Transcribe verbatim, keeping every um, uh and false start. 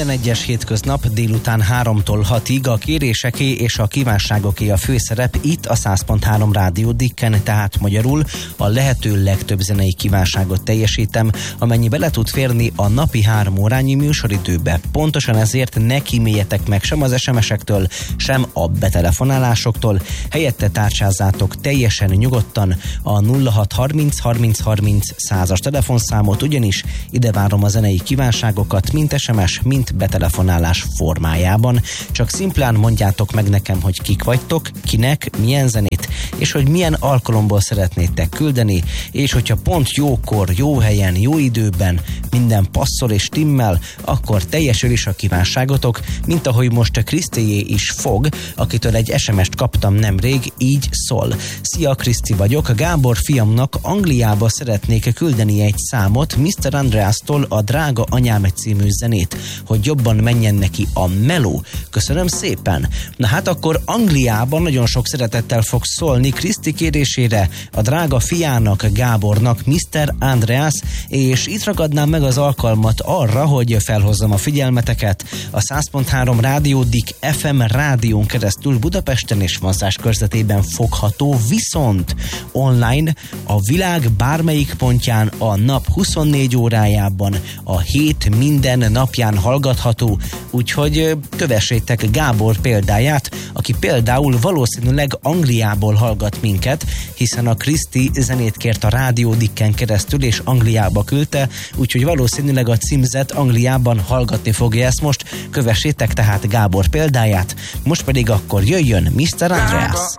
tizenegyes hétköznap délután háromtól hatig a kéréseké és a kívánságoké a főszerep itt a száz pont három Rádió Dikken, tehát magyarul a lehető legtöbb zenei kívánságot teljesítem, amennyi bele tud férni a napi három órányi műsoridőbe. Pontosan ezért ne kíméljetek meg sem az es em esektől, sem a betelefonálásoktól. Helyette tárcsázzátok teljesen nyugodtan a nulla hat harminc harminc harminc százas telefonszámot, ugyanis ide várom a zenei kívánságokat, mint es em es, mint betelefonálás formájában. Csak szimplán mondjátok meg nekem, hogy kik vagytok, kinek, milyen zenét, és hogy milyen alkalomból szeretnétek küldeni, és hogyha pont jókor, jó helyen, jó időben minden passzol és stimmel, akkor teljesül is a kívánságotok, mint ahogy most Krisztié is fog, akitől egy es em est kaptam nemrég, így szól. Szia, Kriszti vagyok, Gábor fiamnak Angliába szeretnék küldeni egy számot miszter Andreastól, a Drága anyám című zenét, hogy jobban menjen neki a meló. Köszönöm szépen. Na hát akkor Angliában nagyon sok szeretettel fog szólni Kriszti kérésére a drága fiának, Gábornak miszter Andreas, és itt ragadnám meg az alkalmat arra, hogy felhozzam a figyelmeteket a száz pont három Rádió Dik ef em rádión keresztül Budapesten és vonzás körzetében fogható, viszont online a világ bármelyik pontján a nap huszonnégy órájában, a hét minden napján hallgatható, úgyhogy kövessétek Gábor példáját, aki például valószínűleg Angliából hallgat minket, hiszen a Kriszti zenét kért a Rádió Dikken keresztül, és Angliába küldte, úgyhogy valószínűleg a címzet Angliában hallgatni fogja ezt most. Kövessétek tehát Gábor példáját, most pedig akkor jöjjön miszter Andreas.